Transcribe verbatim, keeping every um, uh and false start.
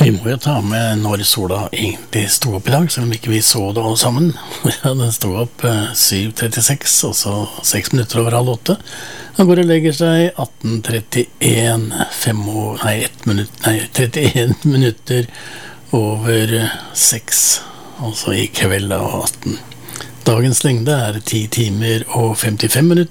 Vi må jo ta med når sola egentlig sto opp i dag, selv om ikke vi så det alle sammen. Ja, den sto opp eh, syv trettiseks, altså seks minutter over halv åtte. Den går og legger seg atten trettien, fem og, nei, ett minutt, nei, trettien minutter over seks, altså i kveld av atten. Dagens lengde er ti timer og femtifem minutter.